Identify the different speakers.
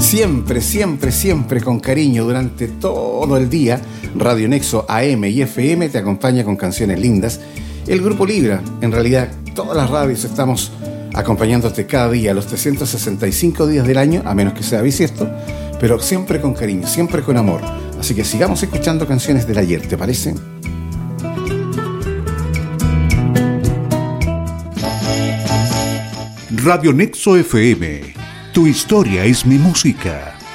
Speaker 1: Siempre, siempre, siempre con cariño durante todo el día, Radio Nexo AM y FM te acompaña con canciones lindas. El Grupo Libra, en realidad, todas las radios estamos acompañándote cada día, los 365 días del año, a menos que sea bisiesto, pero siempre con cariño, siempre con amor. Así que sigamos escuchando canciones del ayer, ¿te parece?
Speaker 2: Radio Nexo FM. Tu historia es mi música.